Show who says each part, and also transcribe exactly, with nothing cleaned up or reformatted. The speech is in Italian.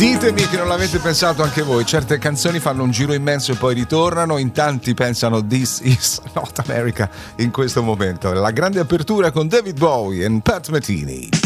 Speaker 1: Ditemi che non l'avete pensato anche voi. Certe canzoni fanno un giro immenso e poi ritornano. In tanti pensano This is not America in questo momento. La grande apertura con David Bowie e Pat Metheny.